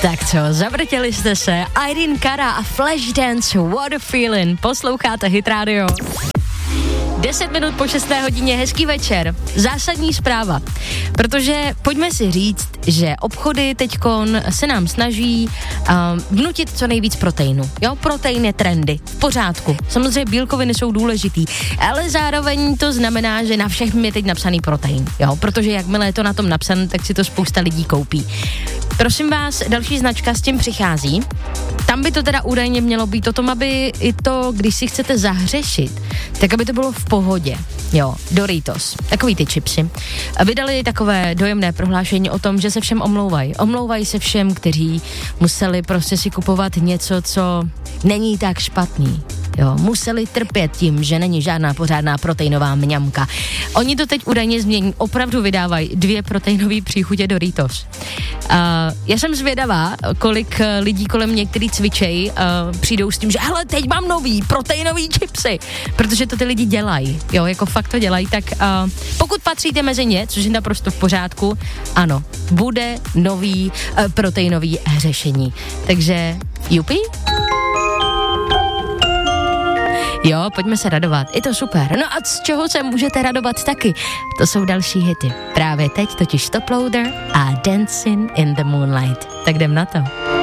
Tak co, zavrtěli jste se, Irene Cara a Flashdance, What a Feeling, posloucháte Hit Radio. 10 minut po 6. hodině, hezký večer. Zásadní zpráva, protože pojďme si říct, že obchody teďkon se nám snaží vnutit co nejvíc proteinu. Jo, protein je trendy, v pořádku. Samozřejmě bílkoviny jsou důležitý, ale zároveň to znamená, že na všem je teď napsaný protein. Jo, protože jakmile je to na tom napsané, tak si to spousta lidí koupí. Prosím vás, další značka s tím přichází. Tam by to teda údajně mělo být o tom, aby i to, když si chcete zahřešit, tak aby to bylo v pohodě. Jo, Doritos, takový ty chipsy. Vydali takové dojemné prohlášení o tom, že se všem omlouvají. Omlouvají se všem, kteří museli prostě si kupovat něco, co není tak špatný. Jo, museli trpět tím, že není žádná pořádná proteinová mňamka. Oni to teď údajně změní, opravdu vydávají 2 proteinové příchutě Doritos. Já jsem zvědavá, kolik lidí kolem mě, kteří cvičejí, přijdou s tím, že hele, teď mám nový proteinový chipsy, protože to ty lidi dělají, jo, jako fakt to dělají, tak pokud patříte mezi ně, což je naprosto v pořádku, ano, bude nový proteinový řešení. Takže, jupi? Jo, pojďme se radovat, je to super. No a z čeho se můžete radovat taky? To jsou další hity. Právě teď totiž Top Loader a Dancing in the Moonlight. Tak jdem na to.